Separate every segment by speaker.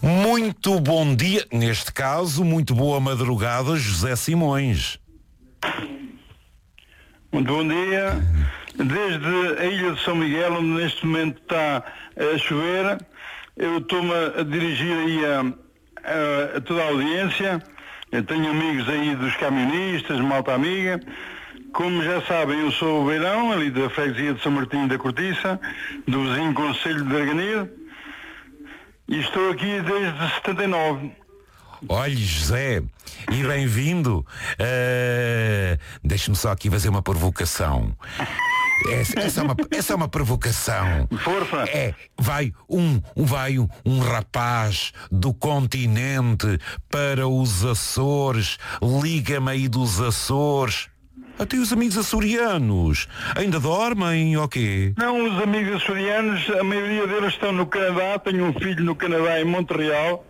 Speaker 1: Muito bom dia, neste caso, muito boa madrugada, José Simões.
Speaker 2: Muito bom dia. Desde a Ilha de São Miguel, onde neste momento está a chover, eu estou-me a dirigir aí a toda a audiência. Eu tenho amigos aí dos camionistas, malta amiga. Como já sabem, eu sou o Beirão, ali da freguesia de São Martinho da Cortiça, do vizinho concelho de Arganil, e estou aqui desde 79.
Speaker 1: Olhe, José, e bem-vindo. Deixe-me só aqui fazer uma provocação. Essa é uma provocação.
Speaker 2: Força.
Speaker 1: Vai um rapaz do continente para os Açores, liga-me aí dos Açores. Até os amigos açorianos ainda dormem ou quê?
Speaker 2: Não, os amigos açorianos, a maioria deles estão no Canadá. Tenho um filho no Canadá, em Montreal,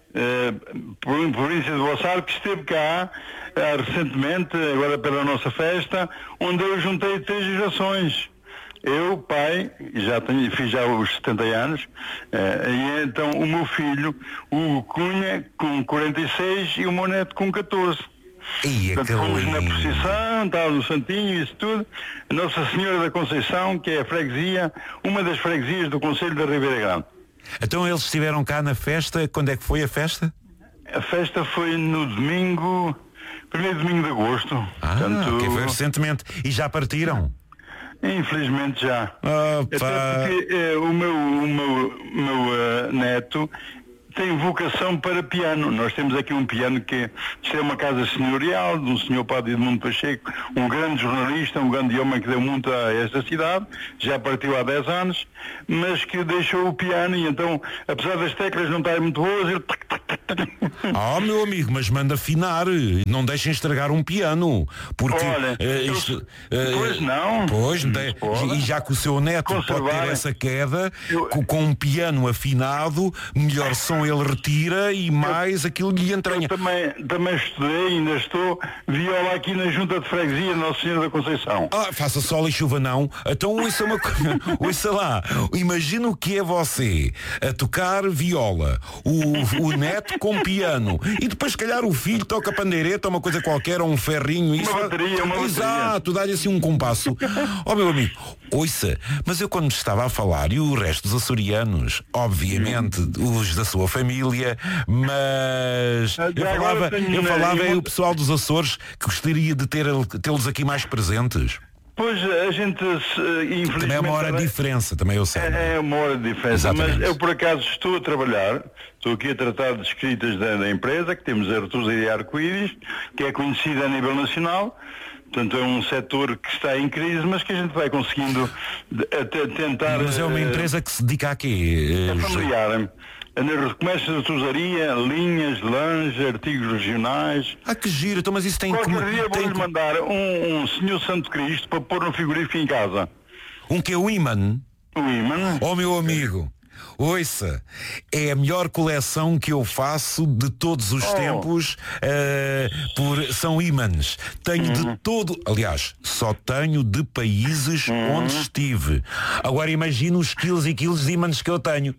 Speaker 2: província de Bossard, que esteve cá recentemente, agora pela nossa festa, onde eu juntei 3 gerações. Eu, pai, fiz já os 70 anos, e então o meu filho, o Cunha, com 46, e o meu neto com 14. Portanto, fomos na procissão, estava no Santinho, isso tudo. Nossa Senhora da Conceição, que é a freguesia, uma das freguesias do Concelho da Ribeira Grande.
Speaker 1: Então eles estiveram cá na festa. Quando é que foi a festa?
Speaker 2: A festa foi no domingo, primeiro domingo de agosto. Portanto,
Speaker 1: que foi recentemente. E já partiram?
Speaker 2: Infelizmente já.
Speaker 1: Opa.
Speaker 2: Até porque o meu neto tem vocação para piano. Nós temos aqui um piano que isto é uma casa senhorial, de um senhor Padre Edmundo Pacheco, um grande jornalista, um grande homem que deu muito a esta cidade, já partiu há 10 anos, mas que deixou o piano e então, apesar das teclas não estarem muito boas, ele...
Speaker 1: Meu amigo, mas manda afinar, não deixem estragar um piano, porque
Speaker 2: olha, pois não.
Speaker 1: Pois, e já que o seu neto pode ter essa queda, com um piano afinado, melhor som ele retira e mais aquilo lhe entranha.
Speaker 2: Eu também estudei, ainda estou viola aqui na Junta de Freguesia Nossa Senhora da Conceição.
Speaker 1: Faça sol e chuva não. Então ouça uma coisa, ouça lá, imagina o que é você a tocar viola, o neto com piano e depois se calhar o filho toca pandeireta ou uma coisa qualquer, ou um ferrinho.
Speaker 2: Uma bateria.
Speaker 1: Exato, dá-lhe assim um compasso. Meu amigo, ouça, mas eu quando estava a falar, e o resto dos açorianos, obviamente os da sua família, mas eu falava é o pessoal dos Açores que gostaria de tê-los aqui mais presentes.
Speaker 2: Pois a gente, infelizmente...
Speaker 1: Também é uma hora de diferença, também eu sei.
Speaker 2: É uma hora de diferença.
Speaker 1: Exatamente.
Speaker 2: Mas eu por acaso estou a trabalhar, estou aqui a tratar de escritas da empresa, que temos a Retrosaria Arco-Íris, que é conhecida a nível nacional. Portanto, é um setor que está em crise, mas que a gente vai conseguindo tentar...
Speaker 1: Mas é uma empresa que se dedica a quê?
Speaker 2: É familiar. Comércio de artesanaria, linhas, lãs, artigos regionais.
Speaker 1: Que giro, então, mas isso tem...
Speaker 2: Qualquer dia vou-lhe mandar um Senhor Santo Cristo para pôr no frigorífico em casa.
Speaker 1: Um que é o imã?
Speaker 2: O imã?
Speaker 1: Meu amigo, ouça, é a melhor coleção que eu faço de todos os tempos, são ímãs. Tenho de todo, aliás, só tenho de países onde estive. Agora imagina os quilos e quilos de ímãs que eu tenho.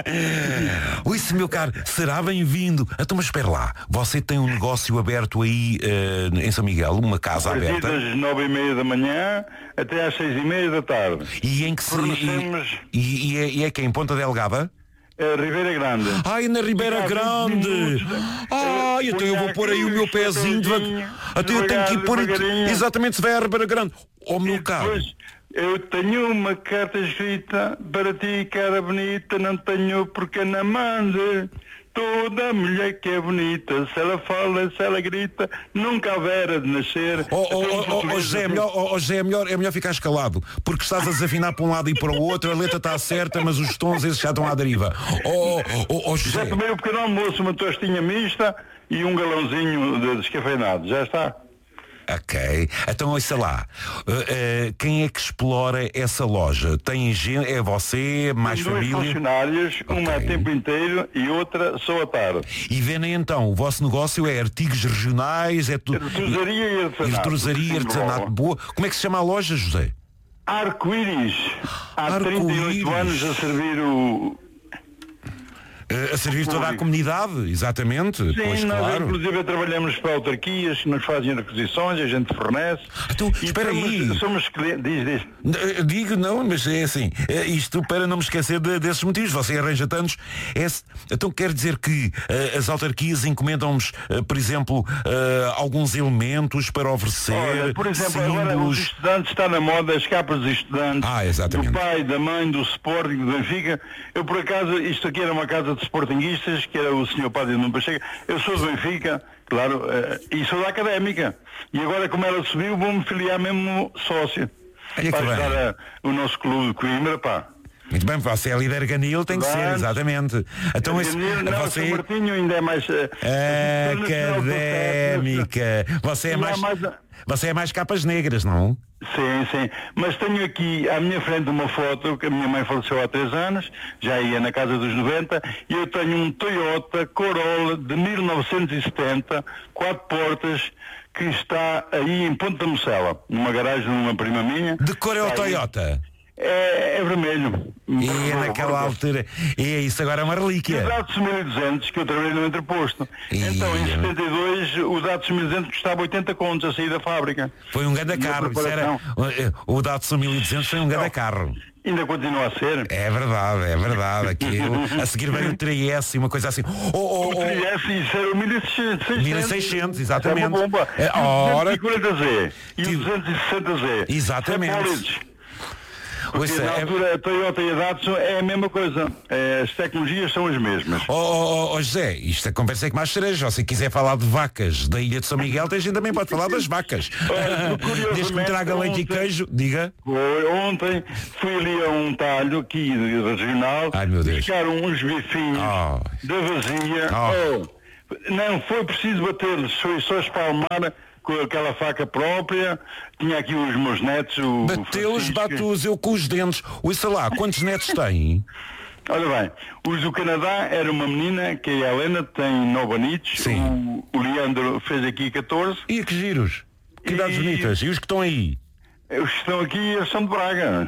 Speaker 1: Ouça, meu caro, será bem-vindo. Então, mas espera lá, você tem um negócio aberto aí em São Miguel, uma casa aberta?
Speaker 2: Das 9h30 da manhã até às 6h30 da tarde.
Speaker 1: E em que e é que em Ponta Delgada?
Speaker 2: Ribeira Grande.
Speaker 1: Na Ribeira Grande. Então eu vou pôr aí o meu pezinho. Até eu tenho que ir pôr exatamente se vai à Ribeira Grande. Meu caro.
Speaker 2: Eu tenho uma carta escrita para ti, cara bonita, não tenho porque não mande. Toda mulher que é bonita, se ela fala, se ela grita, nunca haverá de nascer.
Speaker 1: José, é melhor ficar escalado, porque estás a desafinar para um lado e para o outro, a letra está certa, mas os tons esses já estão à deriva. José.
Speaker 2: Já tomei um pequeno almoço, uma tostinha mista e um galãozinho de descafeinado, já está.
Speaker 1: Ok, então ouça lá, quem é que explora essa loja? Tem gente, é você, mais família?
Speaker 2: Duas funcionárias, uma a tempo inteiro e outra só à tarde.
Speaker 1: E vendem então, o vosso negócio é artigos regionais, é tudo...
Speaker 2: Artesanaria e artesanato.
Speaker 1: Artesanaria e artesanato, boa. Como é que se chama a loja, José?
Speaker 2: Arco-Íris. Há 38 anos a servir o...
Speaker 1: A servir toda a comunidade, exatamente.
Speaker 2: Sim,
Speaker 1: pois,
Speaker 2: nós
Speaker 1: claro.
Speaker 2: inclusive trabalhamos para autarquias que nos fazem requisições, a gente fornece.
Speaker 1: Então, espera aí.
Speaker 2: Somos clientes, diz.
Speaker 1: Digo não, mas é assim, isto para não me esquecer desses motivos. Você arranja tantos. Então quer dizer que as autarquias encomendam-nos, por exemplo, alguns elementos para oferecer.
Speaker 2: Olha, por exemplo,
Speaker 1: símbolos.
Speaker 2: agora os estudantes, está na moda as capas dos estudantes,
Speaker 1: exatamente.
Speaker 2: do pai, da mãe, do Sporting, do Benfica. Eu por acaso, isto aqui era uma casa de sportinguistas, que era o Sr. Padre Nuno Pacheco. Eu sou do Benfica, claro, e sou da Académica. E agora, como ela subiu, vou-me filiar mesmo sócio.
Speaker 1: Olha
Speaker 2: para
Speaker 1: que bem.
Speaker 2: ajudar o nosso clube de Coimbra, pá.
Speaker 1: Muito bem, você é líder ganil, tem que ser, exatamente. Então
Speaker 2: São Martinho ainda é mais...
Speaker 1: académica. Você é mais capas negras, não?
Speaker 2: Sim. Mas tenho aqui à minha frente uma foto que a minha mãe faleceu há 3 anos, já ia na casa dos 90, e eu tenho um Toyota Corolla de 1970, 4 portas, que está aí em Ponta Mocela, numa garagem de uma prima minha.
Speaker 1: De cor é o Toyota?
Speaker 2: É vermelho.
Speaker 1: E naquela altura. E isso agora é uma relíquia.
Speaker 2: E o Datsun 1200 que eu trabalhei no entreposto. Então em 72 o Datsun 1200 custava 80 contos a sair da fábrica.
Speaker 1: Foi um grande carro. O Datsun 1200 foi um grande carro.
Speaker 2: Ainda continua a ser.
Speaker 1: É verdade. Aquilo, a seguir veio o 3S e uma coisa assim.
Speaker 2: O 3S, isso era o 1600.
Speaker 1: 1600, exatamente.
Speaker 2: É uma bomba.
Speaker 1: Ora,
Speaker 2: e o 240Z e o 260Z.
Speaker 1: Exatamente.
Speaker 2: Porque na altura a Toyota e a Datsun é a mesma coisa. As tecnologias são as mesmas.
Speaker 1: José, isto a conversa é que mais cereja. Se quiser falar de vacas da Ilha de São Miguel, a gente também pode falar das vacas. Desde que me traga leite e queijo, diga.
Speaker 2: Ontem fui ali a um talho aqui regional, buscaram uns bifinhos da vazia. Não foi preciso bater-lhes, foi só espalmar com aquela faca própria. Tinha aqui os meus netos.
Speaker 1: Batê-los, bato-os eu com os dentes. Ouça lá, quantos netos tem?
Speaker 2: Olha bem, os do Canadá era uma menina, que é a Helena, tem 9 anitos.
Speaker 1: Sim.
Speaker 2: O Leandro fez aqui 14.
Speaker 1: E que giros, que idades bonitas. E os que estão aí?
Speaker 2: Os que estão aqui, eles são de Braga.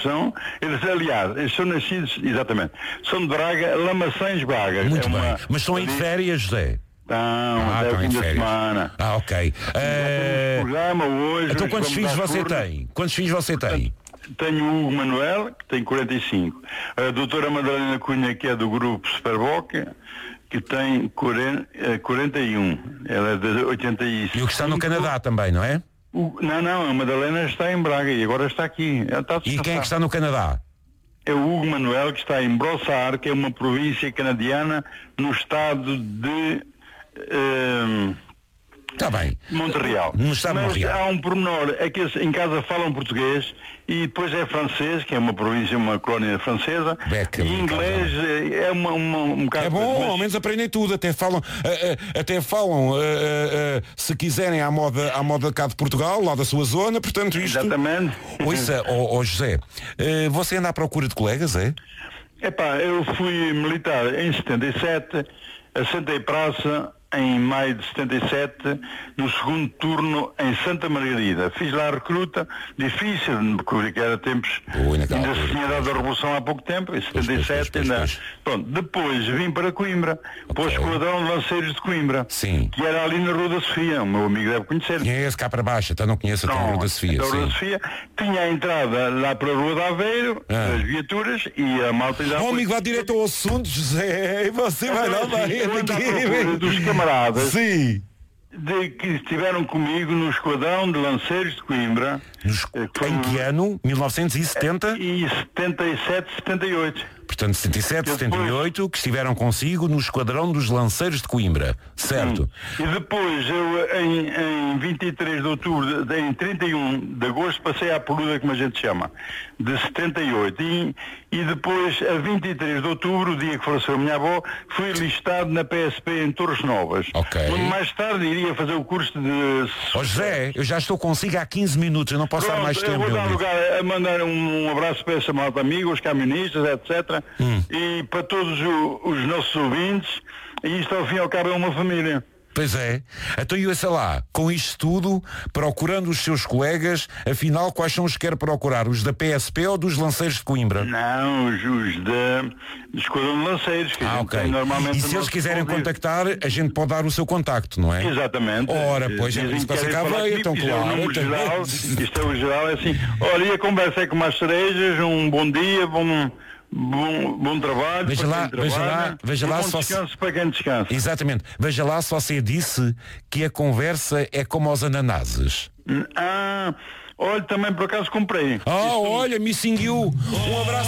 Speaker 2: Eles são nascidos, exatamente, são de Braga, Lamaçães, Braga.
Speaker 1: Muito bem. Mas estão aí de férias, José?
Speaker 2: Estão em férias. Semana.
Speaker 1: Ok.
Speaker 2: Programa hoje.
Speaker 1: Então quantos filhos você tem? Quantos filhos você tem?
Speaker 2: Tenho o Hugo Manuel, que tem 45. A doutora Madalena Cunha, que é do grupo Superboc, que tem 41. Ela é de 85.
Speaker 1: E o que está no Canadá também, não é?
Speaker 2: Não, a Madalena está em Braga e agora está aqui.
Speaker 1: E quem é que está no Canadá?
Speaker 2: É o Hugo Manuel, que está em Brossard, que é uma província canadiana no estado de
Speaker 1: Está bem.
Speaker 2: Montreal.
Speaker 1: No estado de Montreal.
Speaker 2: Há um pormenor, é que em casa falam português e depois é francês, que é uma província, uma colónia francesa, e inglês é um bocado...
Speaker 1: É bom, ao menos aprendem tudo, até falam, se quiserem à moda cá de Portugal, lá da sua zona, portanto isto...
Speaker 2: Exatamente.
Speaker 1: Ouça, José, você anda à procura de colegas, é?
Speaker 2: Eu fui militar em 77, assentei praça em maio de 77, no segundo turno em Santa Margarida. Fiz lá a recruta, difícil, porque era tempos, ainda se tinha dado a Revolução há pouco tempo, em 77 ainda. Pronto, depois vim para Coimbra, para o Esquadrão de Lanceiros de Coimbra, que era ali na Rua da Sofia, o meu amigo deve conhecer.
Speaker 1: Conheço cá para baixo, então não conheço a Rua da Sofia.
Speaker 2: Rua da Sofia, tinha a entrada lá para a Rua de Aveiro, as viaturas, e a malta já...
Speaker 1: amigo, vá direto ao assunto, José, e você vai lá,
Speaker 2: dos camaradas
Speaker 1: Sim.
Speaker 2: Que estiveram comigo no Esquadrão de Lanceiros de Coimbra.
Speaker 1: Em que ano? 1970?
Speaker 2: E 77, 78.
Speaker 1: Portanto, 77, 78, que estiveram consigo no Esquadrão dos Lanceiros de Coimbra, certo?
Speaker 2: E depois, eu em 23 de outubro, em 31 de agosto, passei à Peluda, como a gente chama, de 78. E depois, a 23 de outubro, o dia que faleceu a minha avó, fui listado na PSP em Torres Novas. Onde mais tarde iria fazer o curso de...
Speaker 1: José, eu já estou consigo há 15 minutos, eu não posso dar mais tempo.
Speaker 2: Eu vou dar lugar a mandar um abraço para essa malta amiga, os camionistas, etc. E para todos os nossos ouvintes, e isto ao fim e ao cabo é uma família.
Speaker 1: Pois é. Então eu sei lá, com isto tudo, procurando os seus colegas, afinal quais são os que quer procurar? Os da PSP ou dos Lanceiros de Coimbra?
Speaker 2: Não, os do Esquadrão de Lanceiros, que a gente
Speaker 1: ok.
Speaker 2: tem normalmente.
Speaker 1: E se eles quiserem contactar, a gente pode dar o seu contacto, não é?
Speaker 2: Exatamente.
Speaker 1: Ora, pois, é isso que você cá veio, então claro.
Speaker 2: Isto é o geral, é assim. Olha, e a conversa é com umas cerejas, um bom dia, bom trabalho.
Speaker 1: Veja lá
Speaker 2: bom descanso para quem descansa.
Speaker 1: Exatamente. Veja lá se você disse que a conversa é como aos ananases.
Speaker 2: Olha, também por acaso comprei.
Speaker 1: Olha, me cinguiu. Um abraço.